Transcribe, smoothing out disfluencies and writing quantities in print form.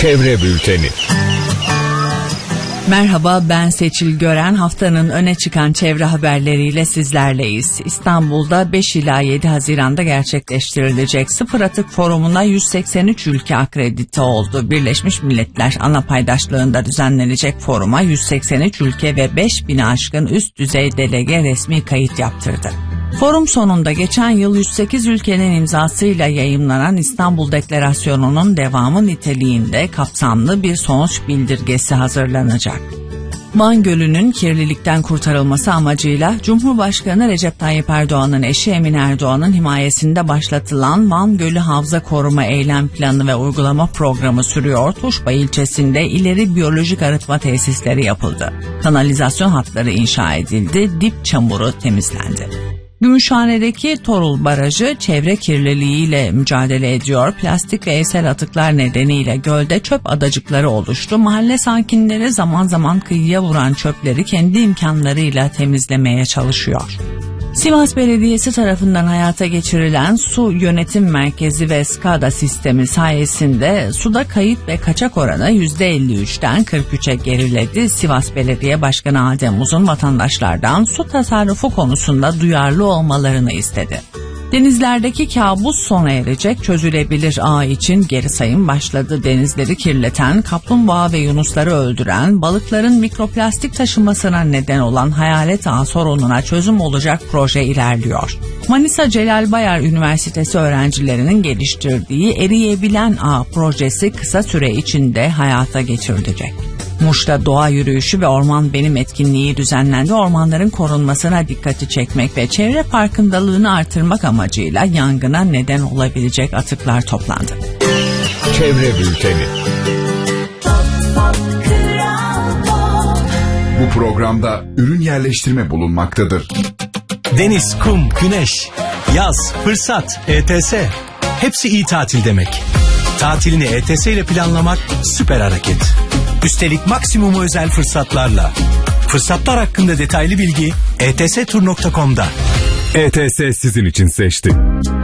Çevre Bülteni. Merhaba, ben Seçil Gören. Haftanın öne çıkan çevre haberleriyle sizlerleyiz. İstanbul'da 5 ila 7 Haziran'da gerçekleştirilecek Sıfır Atık Forumu'na 183 ülke akredite oldu. Birleşmiş Milletler ana paydaşlığında düzenlenecek foruma 183 ülke ve 5000'i aşkın üst düzey delege resmi kayıt yaptırdı. Forum sonunda geçen yıl 108 ülkenin imzasıyla yayımlanan İstanbul Deklarasyonu'nun devamı niteliğinde kapsamlı bir sonuç bildirgesi hazırlanacak. Van Gölü'nün kirlilikten kurtarılması amacıyla Cumhurbaşkanı Recep Tayyip Erdoğan'ın eşi Emine Erdoğan'ın himayesinde başlatılan Van Gölü Havza Koruma Eylem Planı ve Uygulama Programı sürüyor. Tuşba ilçesinde ileri biyolojik arıtma tesisleri yapıldı. Kanalizasyon hatları inşa edildi, dip çamuru temizlendi. Gümüşhane'deki Torul Barajı çevre kirliliğiyle mücadele ediyor. Plastik ve evsel atıklar nedeniyle gölde çöp adacıkları oluştu. Mahalle sakinleri zaman zaman kıyıya vuran çöpleri kendi imkanlarıyla temizlemeye çalışıyor. Sivas Belediyesi tarafından hayata geçirilen Su Yönetim Merkezi ve SCADA sistemi sayesinde suda kayıp ve kaçak oranı %53'ten 43'e geriledi. Sivas Belediye Başkanı Adem Uzun vatandaşlardan su tasarrufu konusunda duyarlı olmalarını istedi. Denizlerdeki kabus sona erecek, çözülebilir ağ için geri sayım başladı. Denizleri kirleten, kaplumbağa ve yunusları öldüren, balıkların mikroplastik taşımasına neden olan hayalet ağ sorununa çözüm olacak proje ilerliyor. Manisa Celal Bayar Üniversitesi öğrencilerinin geliştirdiği eriyebilen ağ projesi kısa süre içinde hayata geçirilecek. Muş'ta doğa yürüyüşü ve Orman Benim etkinliği düzenlendi. Ormanların korunmasına dikkati çekmek ve çevre farkındalığını artırmak amacıyla yangına neden olabilecek atıklar toplandı. Çevre Bülteni. Bu programda ürün yerleştirme bulunmaktadır. Deniz, kum, güneş, yaz, fırsat, ETS. Hepsi iyi tatil demek. Tatilini ETS ile planlamak süper hareket. Üstelik maksimum özel fırsatlarla. Fırsatlar hakkında detaylı bilgi etstur.com'da. ETS sizin için seçti.